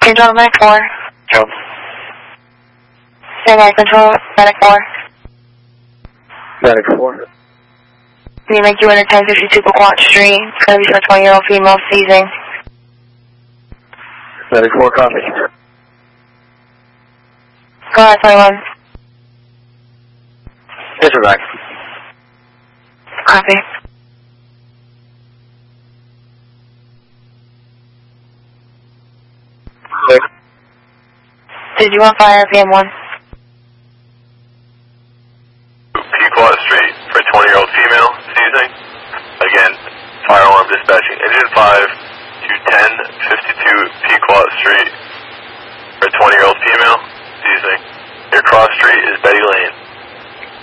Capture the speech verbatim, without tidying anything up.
Saint John, Medic four. Joe. Saint John Control, Medic four. Medic four. Can you make you under ten fifty-two Pequot Street? It's going to be for a twenty-year-old female seizing. Medic four, copy. Go ahead, twenty-one. Disregard. Copy. Six. Did you want fire P M one? Pequot Street for a twenty-year-old female seizing. Again, fire alarm dispatching. Engine five to ten fifty-two Pequot Street for a twenty-year-old female seizing. Your cross street is Betty Lane.